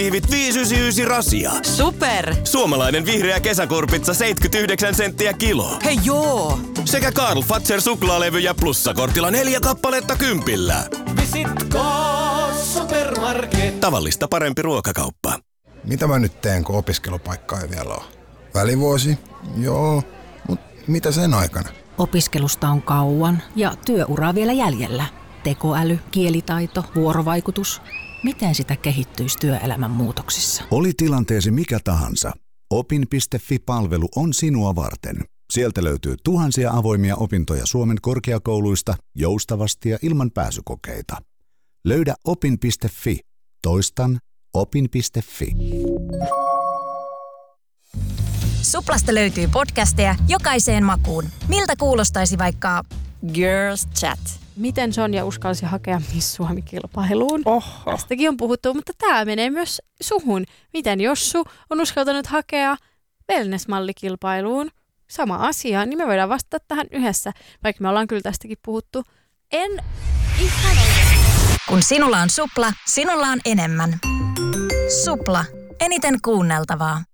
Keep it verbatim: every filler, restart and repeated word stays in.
Pihvit viisi yhdeksänkymmentäyhdeksän rasia. Super! Suomalainen vihreä kesäkorpitsa seitsemänkymmentäyhdeksän senttiä kilo. Hei joo! Sekä Karl Fazer suklaalevyjä plussakortilla neljä kappaletta kympillä. Visitko Supermarket? Tavallista parempi ruokakauppa. Mitä mä nyt teen, kun opiskelupaikka ei vielä ole? Välivuosi? Joo, mutta mitä sen aikana? Opiskelusta on kauan ja työuraa vielä jäljellä. Tekoäly, kielitaito, vuorovaikutus. Miten sitä kehittyisi työelämän muutoksissa? Oli tilanteesi mikä tahansa. Opin piste fi-palvelu on sinua varten. Sieltä löytyy tuhansia avoimia opintoja Suomen korkeakouluista joustavasti ja ilman pääsykokeita. Löydä opin piste fi. Toistan opin piste fi. Suplasta löytyy podcasteja jokaiseen makuun. Miltä kuulostaisi vaikka Girls Chat? Miten Sonja uskalsi hakea Miss Suomi-kilpailuun? Oho. Tästäkin on puhuttu, mutta tämä menee myös suhun. Miten Jossu on uskaltanut hakea wellness-mallikilpailuun? Sama asia, niin me voidaan vastata tähän yhdessä, vaikka me ollaan kyllä tästäkin puhuttu. En ihan oikein. Kun sinulla on Supla, sinulla on enemmän. Supla. Eniten kuunneltavaa.